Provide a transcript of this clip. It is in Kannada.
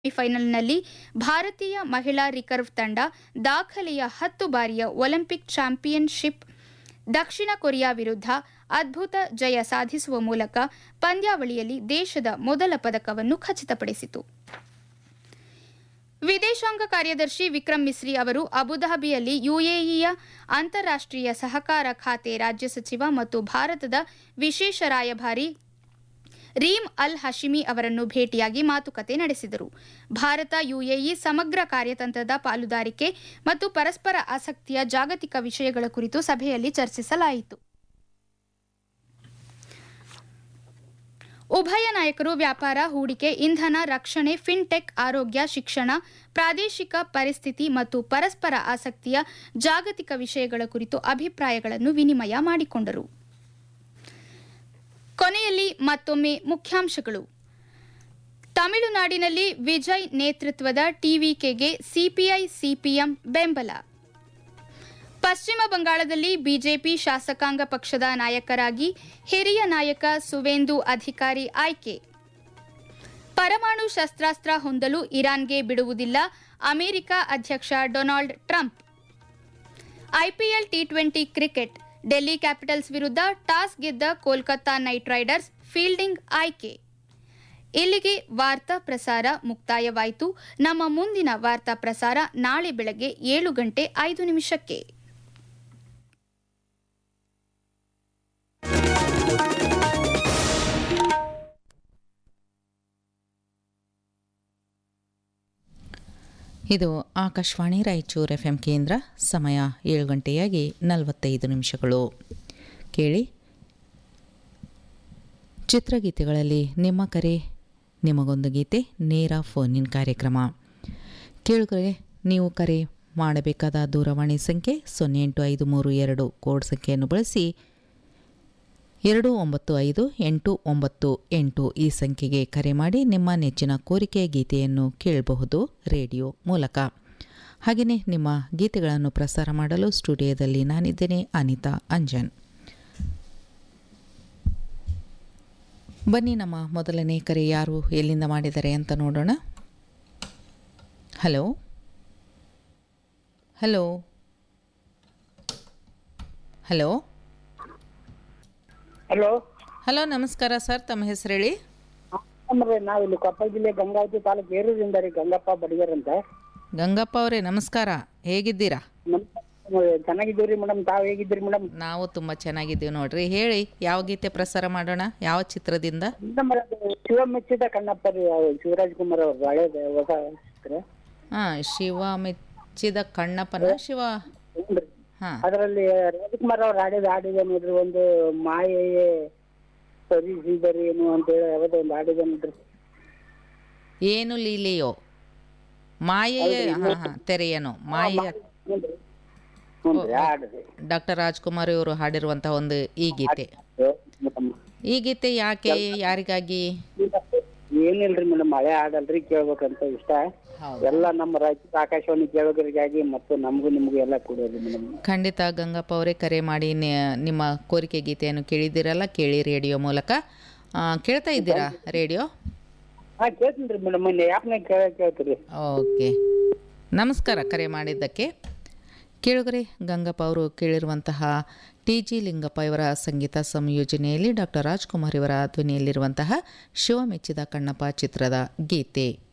ಸೆಮಿಫೈನಲ್ನಲ್ಲಿ ಭಾರತೀಯ ಮಹಿಳಾ ರಿಕರ್ವ್ ತಂಡ ದಾಖಲೆಯ 10 ಬಾರಿಯ ಒಲಿಂಪಿಕ್ ಚಾಂಪಿಯನ್ಶಿಪ್ ದಕ್ಷಿಣ ಕೊರಿಯಾ ವಿರುದ್ಧ ಅದ್ಭುತ ಜಯ ಸಾಧಿಸುವ ಮೂಲಕ ಪಂದ್ಯಾವಳಿಯಲ್ಲಿ ದೇಶದ ಮೊದಲ ಪದಕವನ್ನು ಖಚಿತಪಡಿಸಿತು. ವಿದೇಶಾಂಗ ಕಾರ್ಯದರ್ಶಿ ವಿಕ್ರಮ್ ಮಿಸ್ರಿ ಅವರು ಅಬುಧಾಬಿಯಲ್ಲಿ ಯುಎಇಯ ಅಂತಾರಾಷ್ಟ್ರೀಯ ಸಹಕಾರ ಖಾತೆ ರಾಜ್ಯ ಸಚಿವ ಮತ್ತು ಭಾರತದ ವಿಶೇಷ ರಾಯಭಾರಿ ರೀಮ್ ಅಲ್ ಹಶಿಮಿ ಅವರನ್ನು ಭೇಟಿಯಾಗಿ ಮಾತುಕತೆ ನಡೆಸಿದರು. ಭಾರತ ಯುಎಇ ಸಮಗ್ರ ಕಾರ್ಯತಂತ್ರದ ಪಾಲುದಾರಿಕೆ ಮತ್ತು ಪರಸ್ಪರ ಆಸಕ್ತಿಯ ಜಾಗತಿಕ ವಿಷಯಗಳ ಕುರಿತು ಸಭೆಯಲ್ಲಿ ಚರ್ಚಿಸಲಾಯಿತು. ಉಭಯ ನಾಯಕರು ವ್ಯಾಪಾರ, ಹೂಡಿಕೆ, ಇಂಧನ, ರಕ್ಷಣೆ, ಫಿನ್ಟೆಕ್, ಆರೋಗ್ಯ, ಶಿಕ್ಷಣ, ಪ್ರಾದೇಶಿಕ ಪರಿಸ್ಥಿತಿ ಮತ್ತು ಪರಸ್ಪರ ಆಸಕ್ತಿಯ ಜಾಗತಿಕ ವಿಷಯಗಳ ಕುರಿತು ಅಭಿಪ್ರಾಯಗಳನ್ನು ವಿನಿಮಯ ಮಾಡಿಕೊಂಡರು. ಕೊನೆಯಲ್ಲಿ ಮತ್ತೊಮ್ಮೆ ಮುಖ್ಯಾಂಶಗಳು. ತಮಿಳುನಾಡಿನಲ್ಲಿ ವಿಜಯ್ ನೇತೃತ್ವದ ಟಿವಿಕೆಗೆ ಸಿಪಿಐ ಸಿಪಿಎಂ ಬೆಂಬಲ. ಪಶ್ಚಿಮ ಬಂಗಾಳದಲ್ಲಿ ಬಿಜೆಪಿ ಶಾಸಕಾಂಗ ಪಕ್ಷದ ನಾಯಕರಾಗಿ ಹಿರಿಯ ನಾಯಕ ಸುವೇಂದು ಅಧಿಕಾರಿ ಆಯ್ಕೆ. ಪರಮಾಣು ಶಸ್ತ್ರಾಸ್ತ್ರ ಹೊಂದಲು ಇರಾನ್ಗೆ ಬಿಡುವುದಿಲ್ಲ, ಅಮೆರಿಕ ಅಧ್ಯಕ್ಷ Donald Trump. IPL T20 cricket, Delhi capitals ವಿರುದ್ಧ ಟಾಸ್ ಗೆದ್ದ ಕೋಲ್ಕತ್ತಾ ನೈಟ್ ರೈಡರ್ಸ್ ಫೀಲ್ಡಿಂಗ್ ಆಯ್ಕೆ. ಇಲ್ಲಿಗೆ ವಾರ್ತಾ ಪ್ರಸಾರ ಮುಕ್ತಾಯವಾಯಿತು. ನಮ್ಮ ಮುಂದಿನ ವಾರ್ತಾ ಪ್ರಸಾರ ನಾಳೆ ಬೆಳಗ್ಗೆ 7:05. ಇದು ಆಕಾಶವಾಣಿ ರಾಯಚೂರು ಎಫ್ಎಂ ಕೇಂದ್ರ. ಸಮಯ 7:45. ಕೇಳಿ ಚಿತ್ರಗೀತೆಗಳಲ್ಲಿ ನಿಮ್ಮ ಕರೆ, ನಿಮಗೊಂದು ಗೀತೆ, ನೇರ ಫೋನ್ ಇನ್ ಕಾರ್ಯಕ್ರಮ. ಕೇಳುಗರೆ, ನೀವು ಕರೆ ಮಾಡಬೇಕಾದ ದೂರವಾಣಿ ಸಂಖ್ಯೆ 08532 ಕೋಡ್ ಸಂಖ್ಯೆಯನ್ನು ಬಳಸಿ 295898 ಈ ಸಂಖ್ಯೆಗೆ ಕರೆ ಮಾಡಿ ನಿಮ್ಮ ನೆಚ್ಚಿನ ಕೋರಿಕೆಯ ಗೀತೆಯನ್ನು ಕೇಳಬಹುದು ರೇಡಿಯೋ ಮೂಲಕ. ಹಾಗೆಯೇ ನಿಮ್ಮ ಗೀತೆಗಳನ್ನು ಪ್ರಸಾರ ಮಾಡಲು ಸ್ಟುಡಿಯೋದಲ್ಲಿ ನಾನಿದ್ದೇನೆ, ಅನಿತಾ ಅಂಜನ್. ಬನ್ನಿ, ನಮ್ಮ ಮೊದಲನೇ ಕರೆ ಯಾರು ಎಲ್ಲಿಂದ ಮಾಡಿದ್ದಾರೆ ಅಂತ ನೋಡೋಣ. Hello hello hello hello hello ನಮಸ್ಕಾರ ಸರ್, ತಮ್ಮ ಹೆಸರು ಹೇಳಿ. ನಾವಿಲ್ಲಿ ಕೊಪ್ಪಳ ಜಿಲ್ಲೆ ಗಂಗಾವತಿ ತಾಲೂಕು ಏರೂರಿಂದ ರೀ, ಗಂಗಪ್ಪ ಬಡಿಗರ್ ಅಂತ. ಗಂಗಪ್ಪ ಅವರೇ ನಮಸ್ಕಾರ, ಹೇಗಿದ್ದೀರಾ? ಚೆನ್ನಾಗಿದ್ದೀವ್ರಿ ಮೇಡಮ್, ತಾವು ಹೇಗಿದ್ದೀರಿ ಮೇಡಮ್? ನಾವು ತುಂಬ ಚೆನ್ನಾಗಿದ್ದೀವಿ ನೋಡ್ರಿ. ಹೇಳಿ, ಯಾವ ಗೀತೆ ಪ್ರಸಾರ ಮಾಡೋಣ, ಯಾವ ಚಿತ್ರದಿಂದ? ಶಿವ ಮೆಚ್ಚಿದ ಕಣ್ಣಪ್ಪ ರೀ, ಶಿವರಾಜ್ ಕುಮಾರ್ ಅವ್ರು ಹಳೇದ ಹೊಸ ಚಿತ್ರ. ಶಿವ ಮೆಚ್ಚಿದ ಕಣ್ಣಪ್ಪನ ಶಿವ. ಅದರಲ್ಲಿ ರಾಜಕುಮಾರ್ ಅವ್ರು ಹಾಡಿದ ನೋಡ್ರಿ, ಒಂದು ಮಾಯೆಯೇ ಸರಿಸಿದರಿ ಏನು ಅಂತ ಹೇಳಿ ಯಾವ್ದೋ ಒಂದು ಹಾಡಿದ ನೋಡ್ರಿ. ಏನು ಲೀಲೆಯೋ ಮಾಯೆಯ ತೆರೆಯನು ಮಾಯೆಯ. ಡಾಕ್ಟರ್ ರಾಜ್ಕುಮಾರ್ ಇವರು ಹಾಡಿರುವಂತಹ ಒಂದು ಈ ಗೀತೆ. ಈ ಗೀತೆ ಯಾಕೆ, ಯಾರಿಗಾಗಿ? ಏನಿಲ್ರಿ ಮೇಡಮ್, ಮಳೆ ಹಾಡಲ್ರಿ, ಕೇಳ್ಬೇಕಂತ ಇಷ್ಟ. ಎಲ್ಲ ನಮ್ಮ ರಾಜ್ಯದ ಆಕಾಶವಾಣಿ ಕೇಳೋದ್ರಿಗಾಗಿ ಮತ್ತು ನಮಗೂ ನಿಮಗೂ ಎಲ್ಲ ಕೊಡೋದು ಮೇಡಮ್. ಖಂಡಿತ ಗಂಗಪ್ಪ ಅವರೇ, ಕರೆ ಮಾಡಿ ನಿಮ್ಮ ಕೋರಿಕೆ ಗೀತೆಯನ್ನು ಕೇಳಿದ್ದೀರಲ್ಲ, ಕೇಳಿ ರೇಡಿಯೋ ಮೂಲಕ. ಕೇಳ್ತಾ ಇದ್ದೀರಾ ರೇಡಿಯೋ? ಕೇಳ್ತೀನಿ ರೀ ಮೇಡಮ್, ಯಾಪ್ನಾಗ ಕೇಳ್ತೀರಿ. ಓಕೆ, ನಮಸ್ಕಾರ ಕರೆ ಮಾಡಿದ್ದಕ್ಕೆ. ಕೇಳುಗರೆ, ಗಂಗಪ್ಪ ಅವರು ಕೇಳಿರುವಂತಹ ಟಿ.ಜಿ. ಲಿಂಗಪ್ಪ ಇವರ ಸಂಗೀತ ಸಂಯೋಜನೆಯಲ್ಲಿ ಡಾಕ್ಟರ್ ರಾಜ್ಕುಮಾರ್ ಇವರ ಧ್ವನಿಯಲ್ಲಿರುವಂತಹ ಶಿವ ಮೆಚ್ಚಿದ ಕಣ್ಣಪ್ಪ ಚಿತ್ರದ ಗೀತೆ.